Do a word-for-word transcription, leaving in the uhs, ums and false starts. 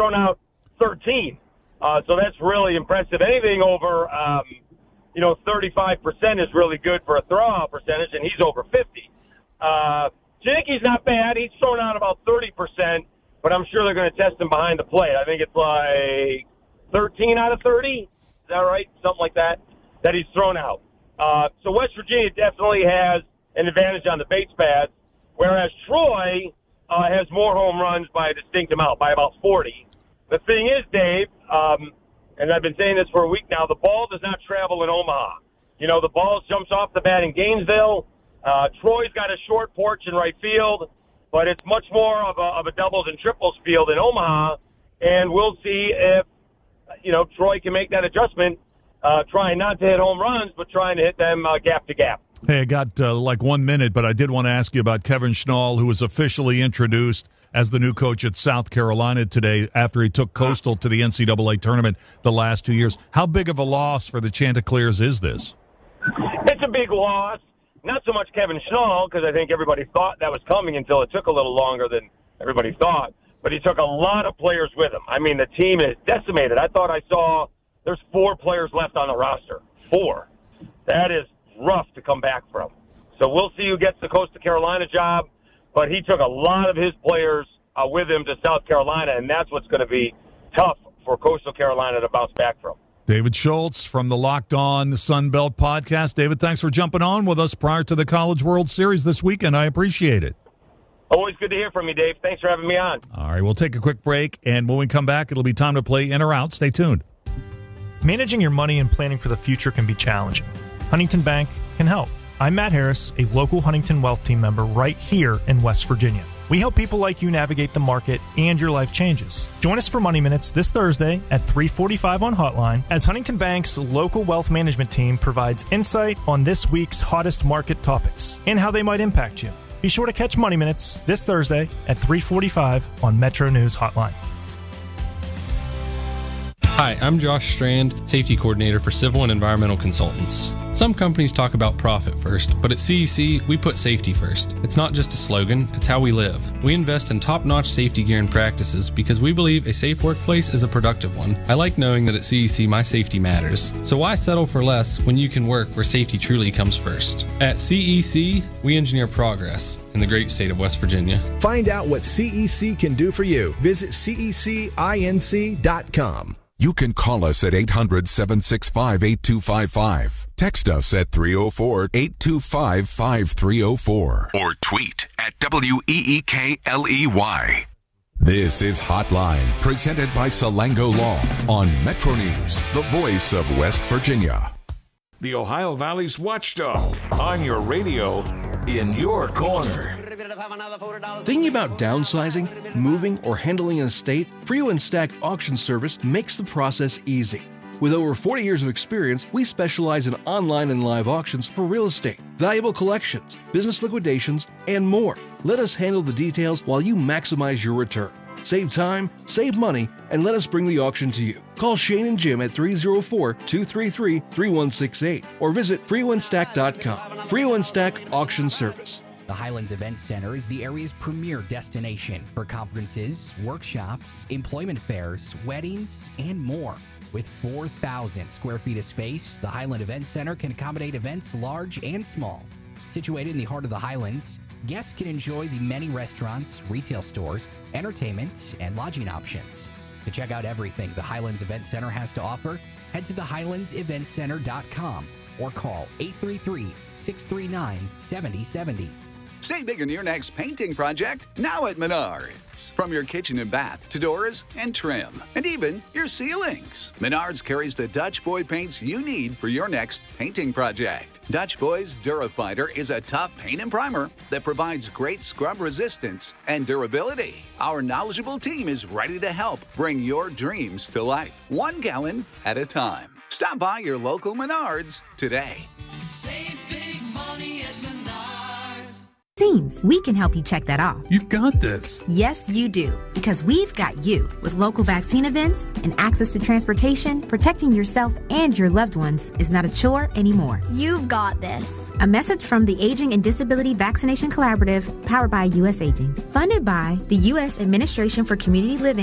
thrown out thirteen. Uh, so that's really impressive. Anything over, um, you know, thirty-five percent is really good for a throw-out percentage, and he's over fifty. Uh, Janicki's not bad. He's thrown out about thirty percent, but I'm sure they're going to test him behind the plate. I think it's like thirteen out of thirty. Is that right? Something like that, that he's thrown out. Uh, so West Virginia definitely has an advantage on the base paths, whereas Troy uh, has more home runs by a distinct amount, by about forty. The thing is, Dave, um, and I've been saying this for a week now, the ball does not travel in Omaha. You know, the ball jumps off the bat in Gainesville. Uh, Troy's got a short porch in right field, but it's much more of a, of a doubles and triples field in Omaha, and we'll see if, you know, Troy can make that adjustment, uh, trying not to hit home runs, but trying to hit them uh, gap to gap. Hey, I got uh, like one minute, but I did want to ask you about Kevin Schnall, who was officially introduced as the new coach at South Carolina today after he took Coastal to the N C double A tournament the last two years. How big of a loss for the Chanticleers is this? It's a big loss. Not so much Kevin Schnall, because I think everybody thought that was coming until it took a little longer than everybody thought. But he took a lot of players with him. I mean, the team is decimated. I thought I saw there's four players left on the roster. Four. That is rough to come back from. So we'll see who gets the Coastal Carolina job. But he took a lot of his players uh, with him to South Carolina, and that's what's going to be tough for Coastal Carolina to bounce back from. David Schultz from the Locked On Sun Belt podcast. David, thanks for jumping on with us prior to the College World Series this weekend. I appreciate it. Always good to hear from you, Dave. Thanks for having me on. All right, we'll take a quick break, and when we come back, it'll be time to play In or Out. Stay tuned. Managing your money and planning for the future can be challenging. Huntington Bank can help. I'm Matt Harris, a local Huntington Wealth Team member right here in West Virginia. We help people like you navigate the market and your life changes. Join us for Money Minutes this Thursday at three forty-five on Hotline as Huntington Bank's local wealth management team provides insight on this week's hottest market topics and how they might impact you. Be sure to catch Money Minutes this Thursday at three forty-five on Metro News Hotline. Hi, I'm Josh Strand, Safety Coordinator for Civil and Environmental Consultants. Some companies talk about profit first, but at C E C, we put safety first. It's not just a slogan, it's how we live. We invest in top-notch safety gear and practices because we believe a safe workplace is a productive one. I like knowing that at C E C, my safety matters. So why settle for less when you can work where safety truly comes first? At C E C, we engineer progress in the great state of West Virginia. Find out what C E C can do for you. Visit C E C inc dot com. You can call us at eight hundred, seven six five, eight two five five. Text us at three oh four, eight two five, five three oh four. Or tweet at W E E K L E Y. This is Hotline, presented by Salango Law on Metro News, the voice of West Virginia. The Ohio Valley's watchdog, on your radio, in your corner. Thinking about downsizing, moving, or handling an estate? Frio and Stack Auction Service makes the process easy. With over forty years of experience, we specialize in online and live auctions for real estate, valuable collections, business liquidations, and more. Let us handle the details while you maximize your return. Save time, save money, and let us bring the auction to you. Call Shane and Jim at three oh four, two three three, three one six eight or visit frio and stack dot com. Frio and Stack Auction Service. The Highlands Event Center is the area's premier destination for conferences, workshops, employment fairs, weddings, and more. With four thousand square feet of space, the Highland Event Center can accommodate events large and small. Situated in the heart of the Highlands, guests can enjoy the many restaurants, retail stores, entertainment, and lodging options. To check out everything the Highlands Event Center has to offer, head to the highlands event center dot com or call eight three three, six three nine, seven oh seven oh. Save big on your next painting project now at Menards. From your kitchen and bath to doors and trim, and even your ceilings. Menards carries the Dutch Boy paints you need for your next painting project. Dutch Boy's Durafighter is a tough paint and primer that provides great scrub resistance and durability. Our knowledgeable team is ready to help bring your dreams to life, one gallon at a time. Stop by your local Menards today. Save big money at Menards. Seems we can help you check that off. You've got this. Yes, you do. Because we've got you. With local vaccine events and access to transportation, protecting yourself and your loved ones is not a chore anymore. You've got this. A message from the Aging and Disability Vaccination Collaborative, powered by U S Aging. Funded by the U S Administration for Community Living